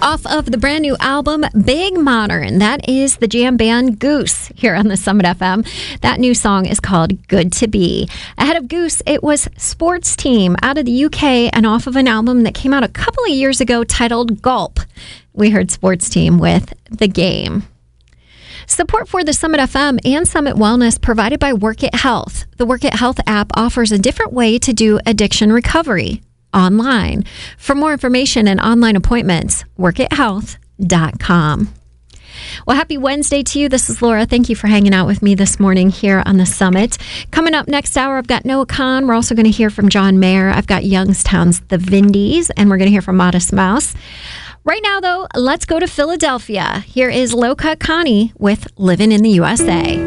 Off of the brand new album, Big Modern. That is the jam band Goose here on the Summit FM. That new song is called Good to Be. Ahead of Goose, it was Sports Team out of the UK and off of an album that came out a couple of years ago titled Gulp. We heard Sports Team with The Game. Support for the Summit FM and Summit Wellness provided by Work It Health. The Work It Health app offers a different way to do addiction recovery online. For more information and online appointments, workithealth.com. Well, happy Wednesday to you. This is Laura. Thank you for hanging out with me this morning here on the Summit. Coming up next hour, I've got Noah Kahn. We're also going to hear from John Mayer. I've got Youngstown's The Vindies, and we're going to hear from Modest Mouse. Right now, though, let's go to Philadelphia. Here is Low Cut Connie with Living in the USA.